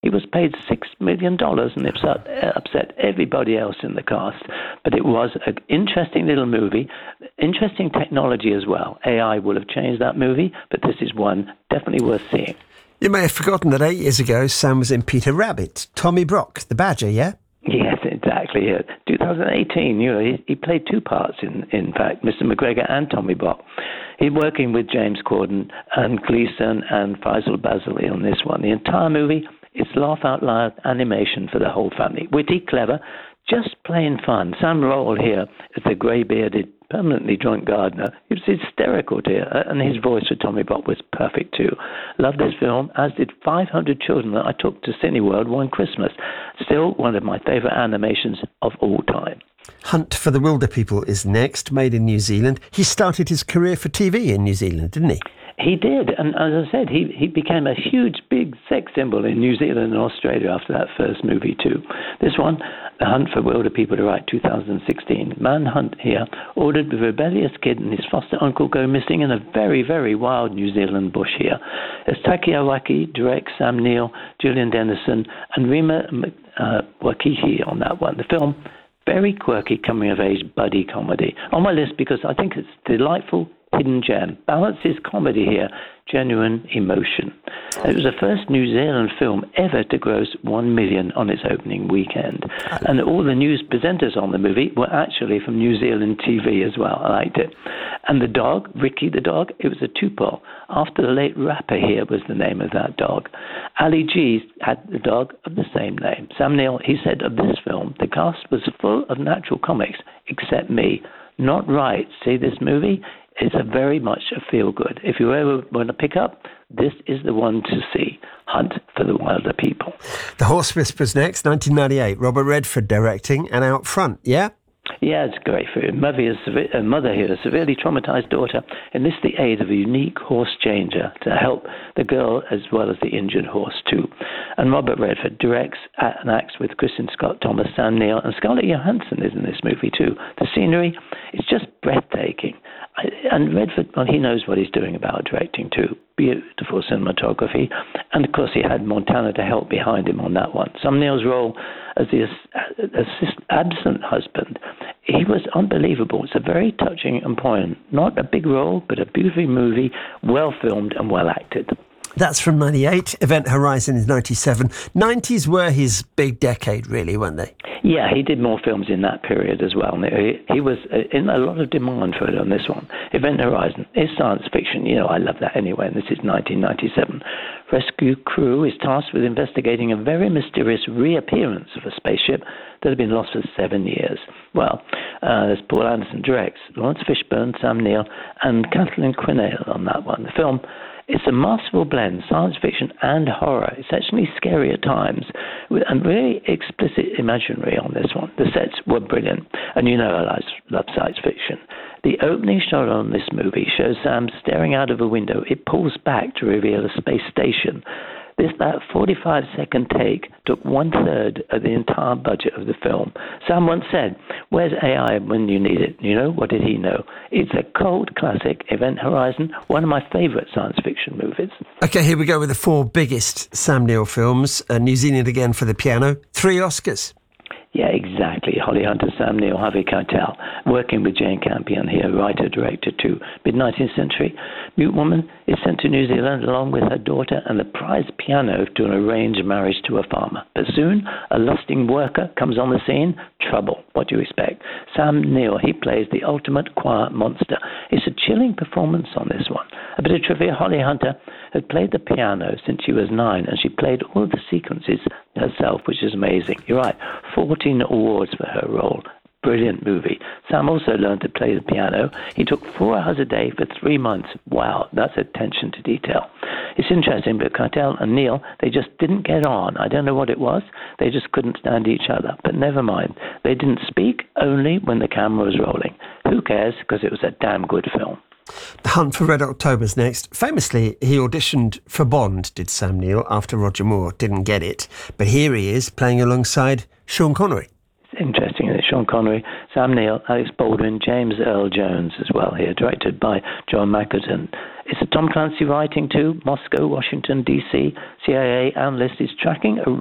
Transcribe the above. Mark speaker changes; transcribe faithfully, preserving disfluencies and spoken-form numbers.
Speaker 1: He was paid six million dollars and upset, upset everybody else in the cast. But it was an interesting little movie, interesting technology as well. A I will have changed that movie, but this is one definitely worth seeing.
Speaker 2: You may have forgotten that eight years ago, Sam was in Peter Rabbit. Tommy Brock, the badger, yeah?
Speaker 1: Yes, exactly. Yeah. twenty eighteen, you know, he, he played two parts, in, in fact, Mister McGregor and Tommy Brock. He's working with James Corden and Gleeson and Faisal Basili on this one. The entire movie is laugh-out-loud animation for the whole family. Witty, clever, just plain fun. Sam Rowell here is the grey-bearded, permanently drunk gardener. He was hysterical, dear, and his voice for Tommy Brock was perfect too. Loved this film, as did five hundred children that I took to Cineworld one Christmas. Still one of my favourite animations of all time.
Speaker 2: Hunt for the Wilder People is next, made in New Zealand. He started his career for T V in New Zealand, didn't he?
Speaker 1: He did, and as I said, he, he became a huge, big sex symbol in New Zealand and Australia after that first movie too. This one, The Hunt for Wilder People to Right, two thousand sixteen. Manhunt here ordered the rebellious kid and his foster uncle go missing in a very, very wild New Zealand bush here. As Taki Awaki directs, Sam Neill, Julian Dennison, and Rima uh, Wakihi on that one. The film, very quirky coming-of-age buddy comedy. On my list because I think it's delightful, hidden gem. Balances comedy here, genuine emotion. It was the first New Zealand film ever to gross one million on its opening weekend. And all the news presenters on the movie were actually from New Zealand T V as well. I liked it. And the dog, Ricky the dog, it was a Tupou. After the late rapper here was the name of that dog. Ali G had the dog of the same name. Sam Neill, he said of this film, the cast was full of natural comics, except me. Not right. See this movie? It's a very much a feel-good. If you ever want to pick up, this is the one to see. Hunt for the Wilder People.
Speaker 2: The Horse Whisperers next, nineteen ninety-eight. Robert Redford directing and out front, yeah?
Speaker 1: Yeah, it's great for him. Mother, is, a mother here, a severely traumatized daughter, enlists the aid of a unique horse changer to help the girl as well as the injured horse too. And Robert Redford directs and acts with Kristen Scott Thomas, Sam Neill, and Scarlett Johansson is in this movie too. The scenery is just breathtaking. And Redford, well, he knows what he's doing about directing too. Beautiful cinematography. And of course, he had Montana to help behind him on that one. Sam Neill's role as the assist, absent husband, he was unbelievable. It's a very touching and poignant, not a big role, but a beautiful movie, well filmed and well acted.
Speaker 2: That's from ninety-eight. Event Horizon is ninety-seven. nineties were his big decade, really, weren't they?
Speaker 1: Yeah, he did more films in that period as well. He, he was in a lot of demand for it on this one. Event Horizon is science fiction. You know, I love that anyway, and this is nineteen ninety-seven. Rescue crew is tasked with investigating a very mysterious reappearance of a spaceship that had been lost for seven years. Well, uh, there's Paul Anderson directs, Lawrence Fishburne, Sam Neill, and Kathleen Quennell on that one. The film, it's a masterful blend, science fiction and horror. It's actually scary at times, and really explicit imaginary on this one. The sets were brilliant, and you know I love science fiction. The opening shot on this movie shows Sam staring out of a window. It pulls back to reveal a space station. This, that forty-five second take took one third of the entire budget of the film. Sam once said, "Where's A I when you need it?" You know, what did he know? It's a cult classic, Event Horizon, one of my favourite science fiction movies.
Speaker 2: OK, here we go with the four biggest Sam Neill films. Uh, New Zealand again for the piano. Three Oscars.
Speaker 1: Yeah, exactly. Holly Hunter, Sam Neill, Harvey Keitel, working with Jane Campion here, writer, director too. Mid-nineteenth century, Mute Woman is sent to New Zealand along with her daughter and the prized piano to an arranged marriage to a farmer. But soon, a lusting worker comes on the scene. Trouble. What do you expect? Sam Neill, he plays the ultimate quiet monster. It's a chilling performance on this one. A bit of trivia, Holly Hunter had played the piano since she was nine, and she played all of the sequences herself, which is amazing. You're right, fourteen awards for her role. Brilliant movie. Sam also learned to play the piano. He took four hours a day for three months. Wow, that's attention to detail. It's interesting, but Keitel and Neill, they just didn't get on. I don't know what it was. They just couldn't stand each other. But never mind. They didn't speak, only when the camera was rolling. Who cares? Because it was a damn good film.
Speaker 2: The Hunt for Red October's next. Famously, he auditioned for Bond, did Sam Neill, after Roger Moore didn't get it. But here he is, playing alongside Sean Connery.
Speaker 1: It's interesting, isn't it? Sean Connery, Sam Neill, Alex Baldwin, James Earl Jones as well here, directed by John McAtee. It's a Tom Clancy writing too. Moscow, Washington, D C, C I A analyst is tracking a